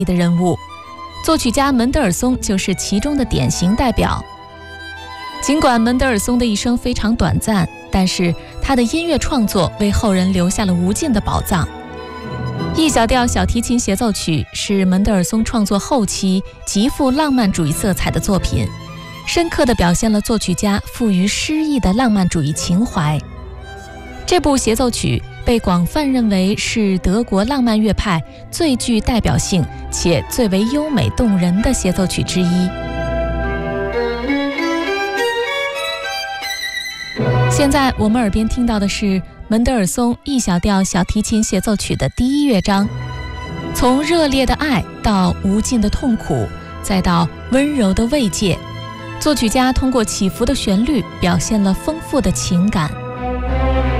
的人物，作曲家门德尔松就是其中的典型代表。尽管门德尔松的一生非常短暂，但是他的音乐创作为后人留下了无尽的宝藏。E 小调小提琴协奏曲是门德尔松创作后期极富浪漫主义色彩的作品，深刻地表现了作曲家富于诗意的浪漫主义情怀。这部协奏曲被广泛认为是德国浪漫乐派最具代表性且最为优美动人的协奏曲之一。现在我们耳边听到的是门德尔松 E 小调小提琴协奏曲的第一乐章，从热烈的爱到无尽的痛苦，再到温柔的慰藉，作曲家通过起伏的旋律表现了丰富的情感。